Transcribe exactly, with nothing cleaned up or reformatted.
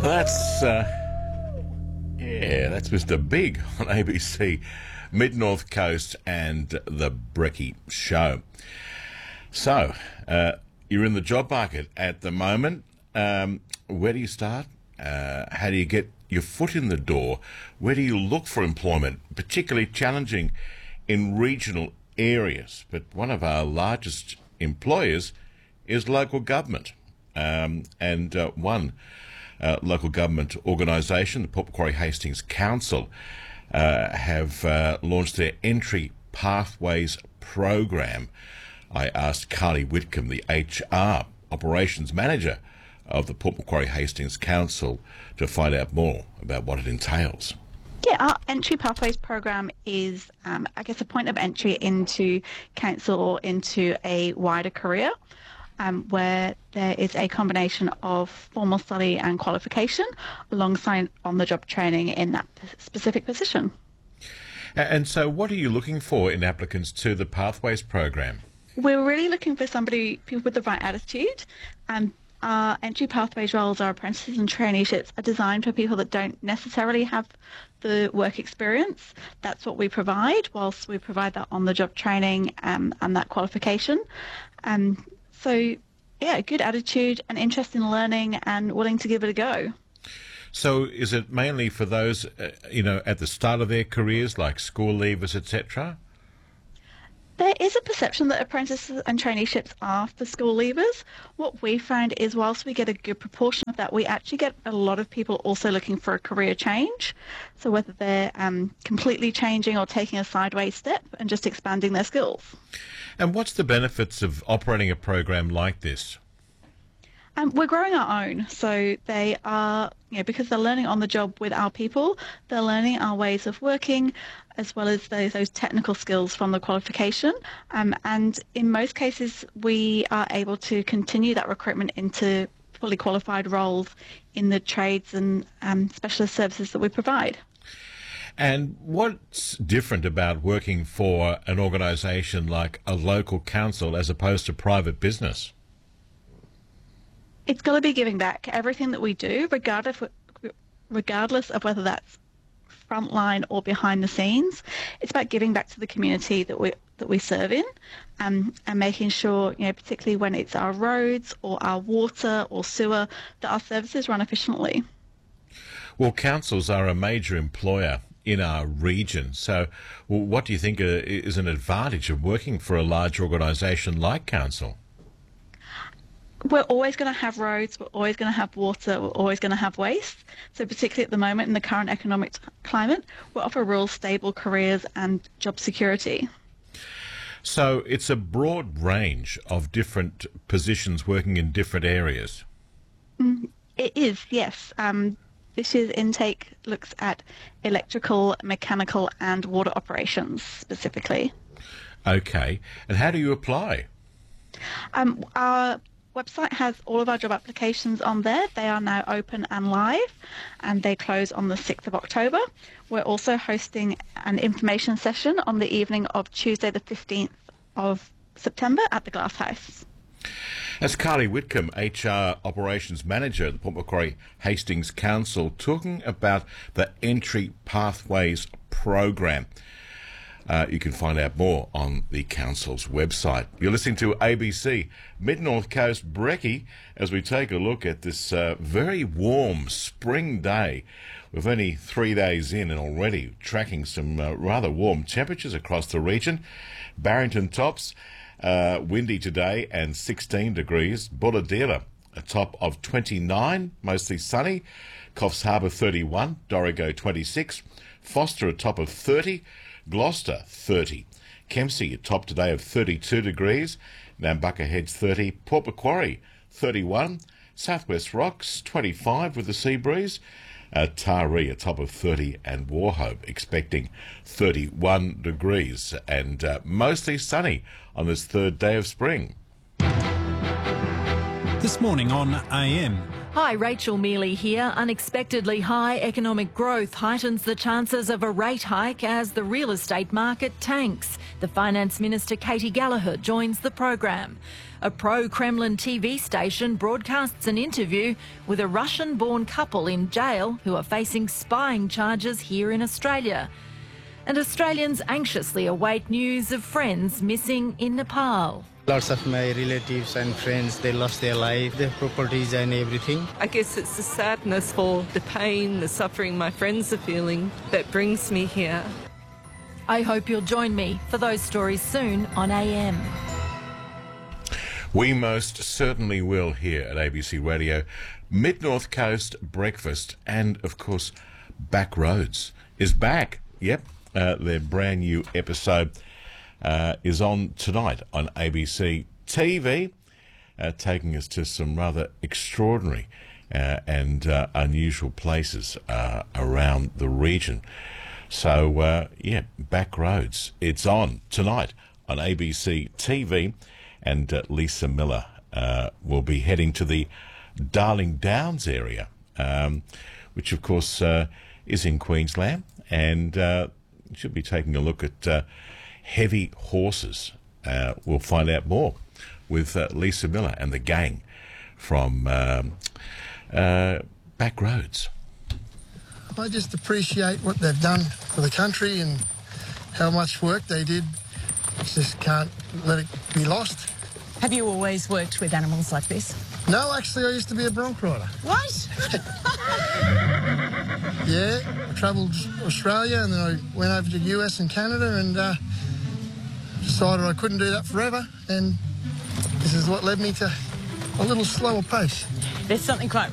That's, uh, yeah, that's Mister Big on A B C, Mid-North Coast and the Brecky Show. So, uh, you're in the job market at the moment. Um, where do you start? Uh, how do you get your foot in the door? Where do you look for employment? Particularly challenging in regional areas. But one of our largest employers is local government. Um, and uh, one uh, local government organisation, the Port Macquarie Hastings Council, uh, have uh, launched their Entry Pathways program. I asked Carly Whitcomb, the H R Operations Manager of the Port Macquarie Hastings Council, to find out more about what it entails. Yeah, our Entry Pathways program is, um, I guess, a point of entry into council or into a wider career, um, where there is a combination of formal study and qualification alongside on-the-job training in that specific position. And so what are you looking for in applicants to the Pathways program? We're really looking for somebody, people with the right attitude. Um, our Entry Pathways roles, our apprentices and traineeships, are designed for people that don't necessarily have the work experience. That's what we provide, whilst we provide that on-the-job training um, and that qualification. Um, so, yeah, good attitude, an interest in learning and willing to give it a go. So is it mainly for those, uh, you know, at the start of their careers, like school leavers, et cetera? There is a perception that apprentices and traineeships are for school leavers. What we found is whilst we get a good proportion of that, we actually get a lot of people also looking for a career change. So whether they're um, completely changing or taking a sideways step and just expanding their skills. And what's the benefits of operating a program like this? Um, we're growing our own, so they are, you know, because they're learning on the job with our people, they're learning our ways of working, as well as those, those technical skills from the qualification. Um, and in most cases, we are able to continue that recruitment into fully qualified roles in the trades and um, specialist services that we provide. And what's different about working for an organisation like a local council as opposed to private business? It's got to be giving back. Everything that we do, regardless regardless of whether that's frontline or behind the scenes, it's about giving back to the community that we that we serve in, um, and making sure, you know, particularly when it's our roads or our water or sewer, that our services run efficiently. Well, councils are a major employer in our region. So, well, what do you think is an advantage of working for a large organisation like council? We're always going to have roads, we're always going to have water, we're always going to have waste. So particularly at the moment in the current economic climate, we offer real stable careers and job security. So it's a broad range of different positions working in different areas. Mm, it is, yes. Um, this year's intake looks at electrical, mechanical and water operations specifically. Okay. And how do you apply? Um, our website has all of our job applications on there. They are now open and live, and they close on the sixth of October. We're also hosting an information session on the evening of Tuesday the fifteenth of September at the Glass House. That's Carly Whitcomb, H R Operations Manager at the Port Macquarie Hastings Council, talking about the Entry Pathways program. Uh, you can find out more on the council's website. You're listening to A B C Mid-North Coast Brecky as we take a look at this uh, very warm spring day. We're only three days in and already tracking some uh, rather warm temperatures across the region. Barrington tops, uh, windy today and sixteen degrees. Bulahdelah, a top of twenty-nine, mostly sunny. Coffs Harbour thirty-one, Dorrigo twenty-six. Foster a top of thirty. Gloucester, thirty. Kempsey, a top today of thirty-two degrees. Nambucca Heads, thirty. Port Macquarie, thirty-one. Southwest Rocks, twenty-five with the sea breeze. Uh, Taree, a top of thirty. And Wauchope, expecting thirty-one degrees. And uh, mostly sunny on this third day of spring. This morning on A M. Hi, Rachel Mealy here. Unexpectedly high economic growth heightens the chances of a rate hike as the real estate market tanks. The Finance Minister Katie Gallagher joins the program. A pro-Kremlin T V station broadcasts an interview with a Russian-born couple in jail who are facing spying charges here in Australia. And Australians anxiously await news of friends missing in Nepal. Lots of my relatives and friends, they lost their life, their properties and everything. I guess it's the sadness for the pain, the suffering my friends are feeling that brings me here. I hope you'll join me for those stories soon on A M. We most certainly will here at A B C Radio. Mid-North Coast Breakfast and, of course, Back Roads is back. Yep, uh, their brand new episode Uh, is on tonight on A B C T V, uh, taking us to some rather extraordinary uh, and uh, unusual places uh, around the region. So, uh, yeah, Back Roads. It's on tonight on A B C T V, and uh, Lisa Miller uh, will be heading to the Darling Downs area, um, which, of course, uh, is in Queensland, and uh, she'll be taking a look at Uh, heavy horses. Uh, we'll find out more with uh, Lisa Miller and the gang from um, uh, Back Roads. I just appreciate what they've done for the country and how much work they did. Just can't let it be lost. Have you always worked with animals like this? No, actually, I used to be a bronc rider. What? Yeah, I travelled Australia and then I went over to U S and Canada and uh, decided I couldn't do that forever, and this is what led me to a little slower pace. There's something quite